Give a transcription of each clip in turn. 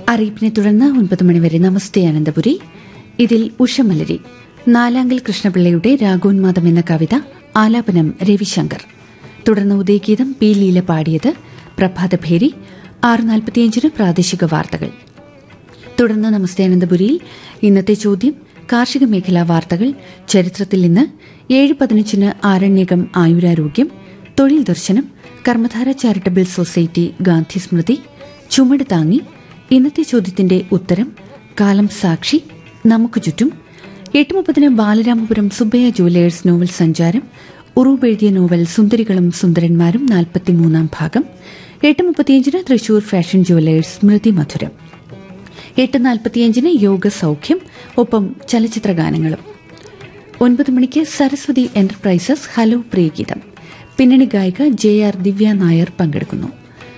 അറിയിപ്പിനെ തുടർന്ന് 9 മണിവരെ നമസ്തേ അനന്തപുരി. ഇതിൽ ഉഷമലരി, നാലാങ്കൽ കൃഷ്ണപിള്ളയുടെ രാഗോന്മാദം എന്ന കവിത, ആലാപനം രവിശങ്കർ. തുടർന്ന് ഉദയഗീതം പി ലീല പാടിയത്. പ്രഭാതഭേരി 6:45 പ്രാദേശിക വാർത്തകൾ. തുടർന്ന് നമസ്തേ അനന്തപുരിയിൽ ഇന്നത്തെ ചോദ്യം, കാർഷിക മേഖലാ വാർത്തകൾ, ചരിത്രത്തിൽ ഇന്ന്, 7:15 ആരണ്യകം ആയുരാരോഗ്യം, തൊഴിൽ ദർശനം, കർമ്മധാര ചാരിറ്റബിൾ സൊസൈറ്റി ഗാന്ധി സ്മൃതി, ചുമട് താങ്ങി, ഇന്നത്തെ ചോദ്യത്തിന്റെ ഉത്തരം, കാലം സാക്ഷി, നമുക്ക് ചുറ്റും. 8:30 ബാലരാമപുരം സുബ്ബയ്യ ജുവലേഴ്സ് നോവൽ സഞ്ചാരം, ഉറൂബ് എഴുതിയ നോവൽ സുന്ദരികളും സുന്ദരന്മാരും 43-ാം ഭാഗം. 8:35 തൃശൂർ ഫാഷൻ ജുവലേഴ്സ് സ്മൃതി മധുരം. 8:45 യോഗ സൌഖ്യം, ഒപ്പം ചലച്ചിത്ര ഗാനങ്ങളും. 9 മണിക്ക് സരസ്വതി എന്റർപ്രൈസസ് ഹലോ പ്രിയഗീതം. പിന്നണി ഗായിക JR ദിവ്യ നായർ പങ്കെടുക്കുന്നു.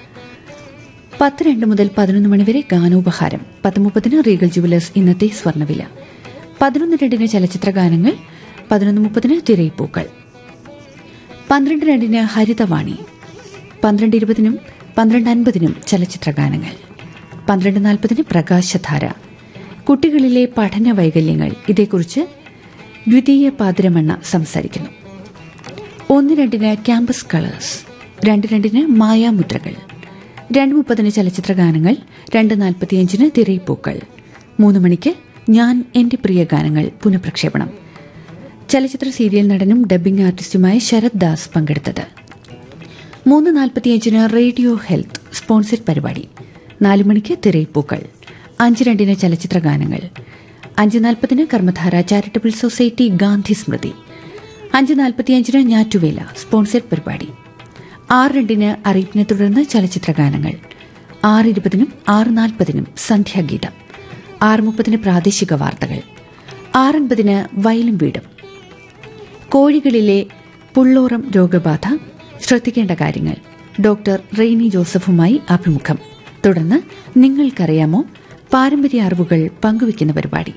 10:02 മുതൽ 11 മണിവരെ ഗാനോപഹാരം. 10:30 റീഗൽ ജുവലേഴ്സ് ഇന്നത്തെ സ്വർണ്ണവില. 11:02 ചലച്ചിത്ര ഗാനങ്ങൾ. 11:30 തിരയിപ്പൂക്കൾ. 12:02 ഹരിതവാണി. 12:20 12:50 ചലച്ചിത്ര ഗാനങ്ങൾ. 12:40 പ്രകാശധാര. കുട്ടികളിലെ പഠന വൈകല്യങ്ങൾ, ഇതേക്കുറിച്ച് ദ്വിതീയ പാതിരമണ്ണ സംസാരിക്കുന്നു. 1:02 ക്യാമ്പസ് കളേഴ്സ്. 2:02 മായാമുദ്രകൾ. 2:30 ചലച്ചിത്ര ഗാനങ്ങൾ. 2:45 തിരയിപ്പൂക്കൾ. 3 മണിക്ക് ഞാൻ എന്റെ പ്രിയ ഗാനങ്ങൾ പുനഃപ്രക്ഷേപണം. ചലച്ചിത്ര സീരിയൽ നടനും ഡബ്ബിംഗ് ആർട്ടിസ്റ്റുമായ ശരത് ദാസ് പങ്കെടുത്തത്. 3:45 റേഡിയോ ഹെൽത്ത് സ്പോൺസർഡ് പരിപാടി. 4 മണിക്ക് തിരയിപ്പൂക്കൾ. 5:02 ചലച്ചിത്ര ഗാനങ്ങൾ. 5:40 കർമ്മധാര ചാരിറ്റബിൾ സൊസൈറ്റി ഗാന്ധി സ്മൃതി. 5:45 ഞാറ്റുവേല സ്പോൺസർഡ് പരിപാടി. 6:02 അറിയിപ്പിനെ തുടർന്ന് ചലച്ചിത്ര ഗാനങ്ങൾ. 6:20 6:40 സന്ധ്യാഗീതം. 6:30 പ്രാദേശിക വാർത്തകൾ. 6:50 വയലും വീടും. കോഴികളിലെ പുള്ളോറം രോഗബാധ, ശ്രദ്ധിക്കേണ്ട കാര്യങ്ങൾ, ഡോക്ടർ റെയ്നി ജോസഫുമായി അഭിമുഖം. തുടർന്ന് നിങ്ങൾക്കറിയാമോ, പാരമ്പര്യ അറിവുകൾ പങ്കുവയ്ക്കുന്ന പരിപാടി.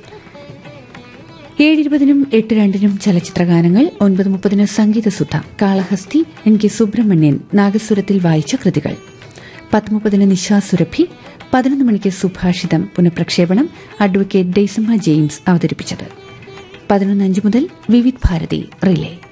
7:20 8:02 ചലച്ചിത്ര ഗാനങ്ങൾ. 9:30 സംഗീതസുധ, കാളഹസ്തി NK സുബ്രഹ്മണ്യൻ നാഗസ്വരത്തിൽ വായിച്ച കൃതികൾ. 10:30 നിശാ സുരഭി. 11 മണിക്ക് സുഭാഷിതം പുനഃപ്രക്ഷേപണം. അഡ്വക്കേറ്റ് ഡെയ്സമ്മ ജെയിംസ് അവതരിപ്പിച്ചത്. 11:05 മുതൽ വിവിധ് ഭാരതി റിലേ.